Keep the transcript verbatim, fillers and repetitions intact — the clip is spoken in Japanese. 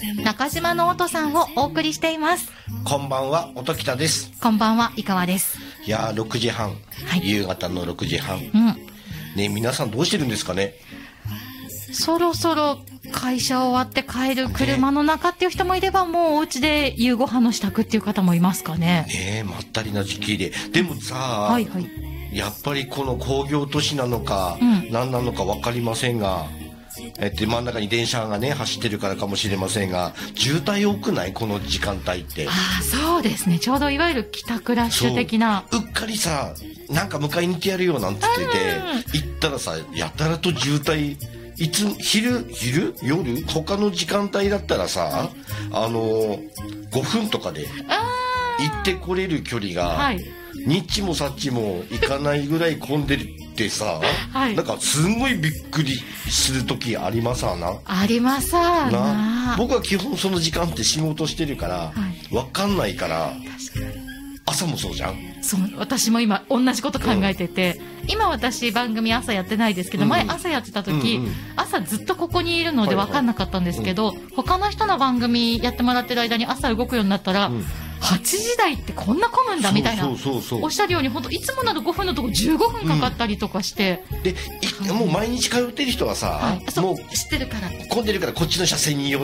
中島の音さんをお送りしています。 こんばんは、音喜多です。 こんばんは、井川です。 いやー、ろくじはん、はい、夕方のろくじはん、うん、ね、皆さんどうしてるんですかね。 そろそろ会社終わって帰る車の中っていう人もいれば、もうお家で夕ご飯の支度っていう方もいますかね。 ねえ、まったりな時期で。でもさ、 はいはい、 やっぱりこの工業都市なのか、うん、何なのか分かりませんが、えって真ん中に電車がね走ってるからかもしれませんが、渋滞多くない？この時間帯って。 ああ、そうですね。ちょうどいわゆる帰宅ラッシュ的な。 うっかりさ、なんか迎えに行ってやるよなんて言ってて、行ったらさ、やたらと渋滞。いつ昼昼夜他の時間帯だったらさ、あのごふんとかで行ってこれる距離が、はい、にっちもさっちも行かないぐらい混んでるってさ、はい、なんかすんごいびっくりする時ありますわな。 ありますわな。 僕は基本その時間って仕事してるから、はい、分かんないから。確かに朝もそうじゃん。 そう、私も今同じこと考えてて、うん、今私番組朝やってないですけど、うん、前朝やってた時、うんうん、朝ずっとここにいるので分かんなかったんですけど、はいはい、他の人の番組やってもらってる間に朝動くようになったら、うん、はちじ台ってこんな混むんだみたいな、おっしゃるように本当いつもならごふんのとこじゅうごふんかかったりとかして、 うん、でもう毎日通ってる人はさ、 はい、もう知ってるから混んでるからこっちの車線に